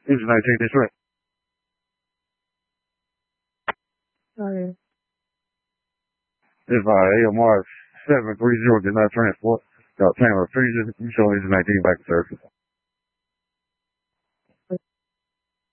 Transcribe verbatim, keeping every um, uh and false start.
Engine nineteen, Detroit. Sorry. If I A M R seven three zero did not transport, got Tampa Freezer, you show Engine nineteen back to service.